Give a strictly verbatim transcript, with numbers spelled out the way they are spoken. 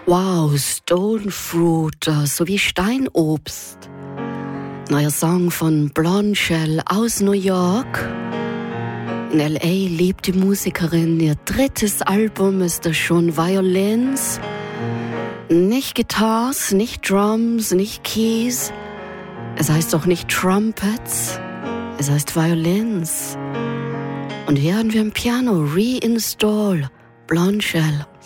Wow, Stone Fruit, sowie Steinobst. Neuer Song von Blondshell aus New York. In L A lebt die Musikerin. Ihr drittes Album ist das schon Violins. Nicht Guitars, nicht Drums, nicht Keys. Es heißt auch nicht Trumpets. Es heißt Violins. Und hier haben wir ein Piano, Reinstall, Blondshell.